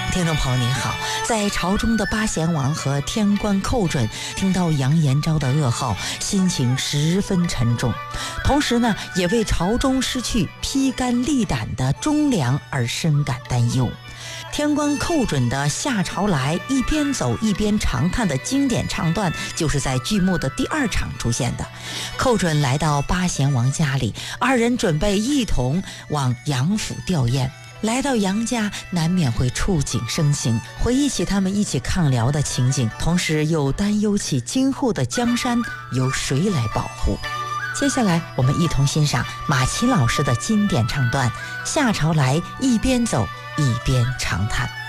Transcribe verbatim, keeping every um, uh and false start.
听众朋友您好，在朝中的八贤王和天官寇准听到杨延昭的噩耗，心情十分沉重，同时呢，也为朝中失去披肝沥胆的忠良而深感担忧。天官寇准的下朝来一边走一边长叹的经典唱段，就是在剧目的第二场出现的。寇准来到八贤王家里，二人准备一同往杨府吊唁。来到杨家，难免会触景生情，回忆起他们一起抗辽的情景，同时又担忧起今后的江山由谁来保护。接下来我们一同欣赏马奇老师的经典唱段《下朝来一边走一边长叹》。